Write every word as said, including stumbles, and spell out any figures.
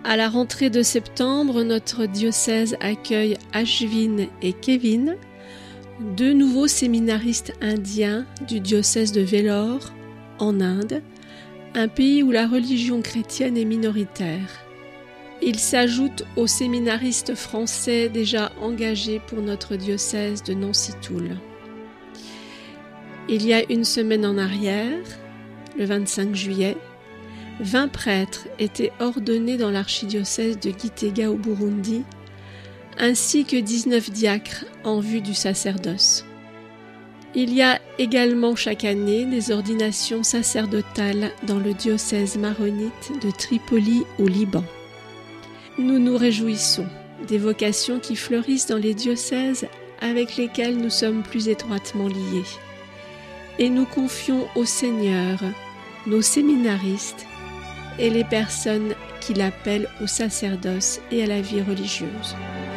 À la rentrée de septembre, notre diocèse accueille Ashvin et Kevin, deux nouveaux séminaristes indiens du diocèse de Vellore, en Inde, un pays où la religion chrétienne est minoritaire. Ils s'ajoutent aux séminaristes français déjà engagés pour notre diocèse de Nancy-Toul. Il y a une semaine en arrière, le vingt-cinq juillet, vingt prêtres étaient ordonnés dans l'archidiocèse de Gitega au Burundi, ainsi que dix-neuf diacres en vue du sacerdoce. Il y a également chaque année des ordinations sacerdotales dans le diocèse maronite de Tripoli au Liban. Nous nous réjouissons des vocations qui fleurissent dans les diocèses avec lesquels nous sommes plus étroitement liés. Et nous confions au Seigneur nos séminaristes et les personnes qui l'appellent au sacerdoce et à la vie religieuse.